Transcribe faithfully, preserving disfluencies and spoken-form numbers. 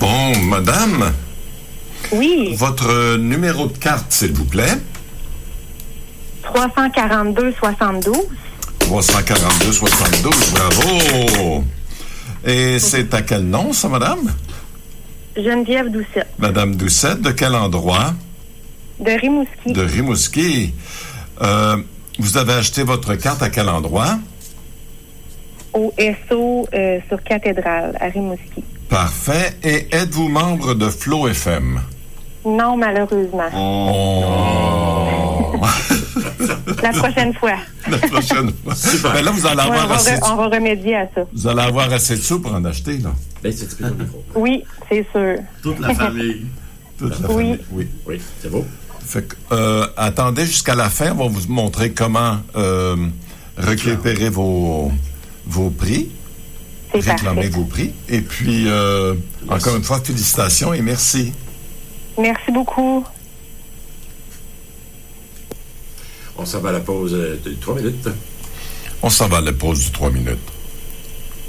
Bon, madame. Oui. Votre numéro de carte, s'il vous plaît. trois cent quarante-deux soixante-douze. trois cent quarante-deux soixante-douze, bravo. Et c'est à quel nom, ça, madame? Geneviève Doucette. Madame Doucette, de quel endroit? De Rimouski. De Rimouski. Euh, vous avez acheté votre carte à quel endroit? Au S O euh, sur Cathédrale, à Rimouski. Parfait. Et êtes-vous membre de Flow F M? Non, malheureusement. Oh! La prochaine fois. La prochaine fois. Super. Mais là, vous allez Ouais, avoir on, va assez re- de... on va remédier à ça. Vous allez avoir assez de sous pour en acheter, là. Ben, c'est un petit peu dans le micro. Oui, c'est sûr. Toute la famille. Toute la Oui. famille. Oui. Oui, c'est beau. Fait que, euh, attendez jusqu'à la fin. On va vous montrer comment euh, récupérer vos, vos prix. C'est Réclamer parfait. vos prix. Et puis, euh, encore une fois, félicitations et merci. Merci beaucoup. On s'en va à la pause euh, de trois minutes. On s'en va à la pause de trois minutes.